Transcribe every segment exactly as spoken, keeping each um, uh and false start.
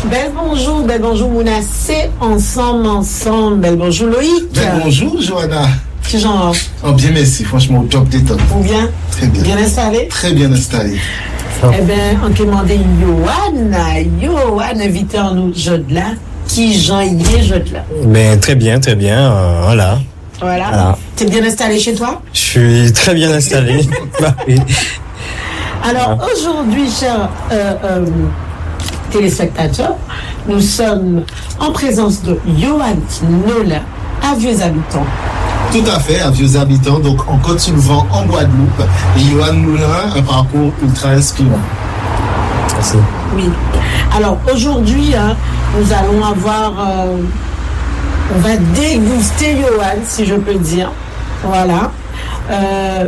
Bel bonjour, bel bonjour Mouna, c'est ensemble, ensemble. Bel bonjour Loïc. Bel bonjour Johanna. Tu genre? Oh bien merci, franchement au top des tops. Ou bien? Très bien. Bien installé? Très bien installé. Eh bien, on te demandait Yohan, Yohan, invité en nous, Jodla. Qui Jean y est, Jodla? Mais très bien, très bien, euh, voilà. Voilà. voilà. T'es bien installé chez toi? Je suis très bien installé. Bah, oui. Alors voilà. Aujourd'hui, chers euh, euh, téléspectateurs, nous sommes en présence de Yohan Nola, à Vieux Habitants. Tout à fait, à Vieux Habitants, donc en Côte-sous-le-Vent, en Guadeloupe. Et Yohan Moulin, un parcours ultra inspirant. Merci. Oui. Alors aujourd'hui, hein, nous allons avoir, euh, on va déguster Yohan, si je peux dire. Voilà. Euh,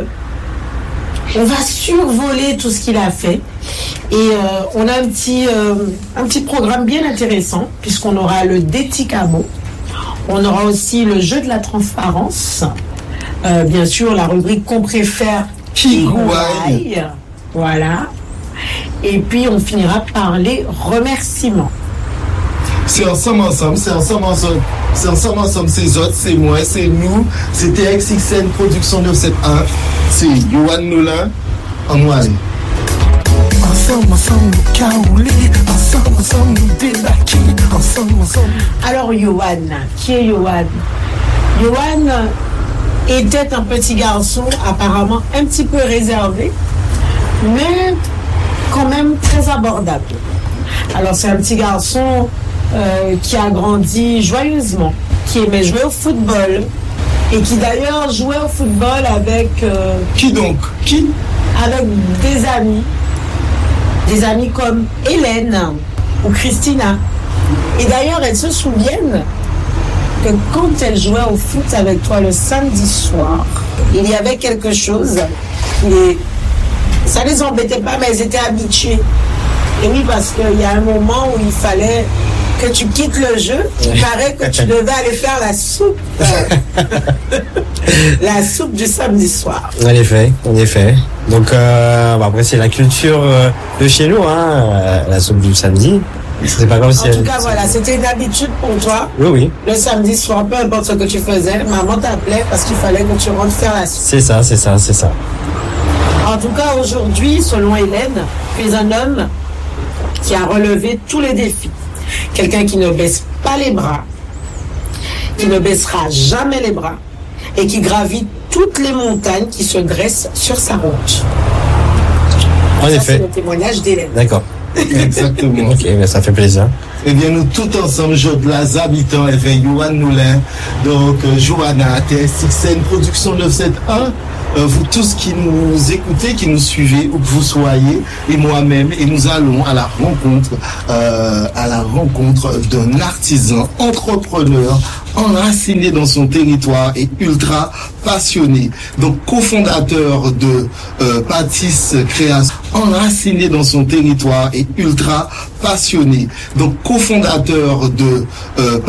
on va survoler tout ce qu'il a fait. Et euh, on a un petit, euh, un petit programme bien intéressant, puisqu'on aura le Déticamo. On aura aussi le jeu de la transparence. Euh, bien sûr, la rubrique qu'on préfère, Kigouaï. Voilà. Et puis, on finira par les remerciements. C'est ensemble, ensemble, c'est ensemble, ensemble. C'est ensemble, ensemble, c'est autres, c'est moi, c'est nous. C'était X X N Production neuf cent soixante-onze. C'est Yohan Nola en Noailles. Ensemble, ensemble, nous caoulés. Ensemble, ensemble, nous débarqués. Ensemble, ensemble. Alors, Yohan, qui est Yohan? Yohan était un petit garçon, apparemment un petit peu réservé, mais quand même très abordable. Alors, c'est un petit garçon euh, qui a grandi joyeusement, qui aimait jouer au football, et qui d'ailleurs jouait au football avec... Euh, qui donc? Qui? Avec des amis. Des amis comme Hélène ou Christina. Et d'ailleurs, elles se souviennent que quand elles jouaient au foot avec toi le samedi soir, il y avait quelque chose qui les... Ça les embêtait pas, mais elles étaient habituées. Et oui, parce qu'il y a un moment où il fallait que tu quittes le jeu. Il paraît que tu devais aller faire la soupe. La soupe du samedi soir. En effet, en effet. Donc, euh, bah après, c'est la culture euh, de chez nous, hein, euh, la soupe du samedi. C'est pas comme si... En tout cas, voilà, c'était une habitude pour toi. Oui, oui. Le samedi soir, peu importe ce que tu faisais, maman t'appelait parce qu'il fallait que tu rentres faire la soupe. C'est ça, c'est ça, c'est ça. En tout cas, aujourd'hui, selon Hélène, tu es un homme qui a relevé tous les défis. Quelqu'un qui ne baisse pas les bras, qui ne baissera jamais les bras et qui gravit toutes les montagnes qui se dressent sur sa route. En ça, effet. C'est le témoignage d'Hélène. D'accord. Exactement. Ok, mais ça fait plaisir. Eh bien, nous tout ensemble, Jodla, habitants, et bien, Yohan Moulin, donc euh, Johanna, T S X N Production neuf cent soixante-onze, euh, vous tous qui nous écoutez, qui nous suivez, où que vous soyez, et moi-même, et nous allons à la rencontre, euh, à la rencontre d'un artisan, entrepreneur, enraciné dans son territoire et ultra passionné. Donc, cofondateur de euh, Patisse Création, enraciné dans son territoire et ultra passionné. Donc, cofondateur de euh,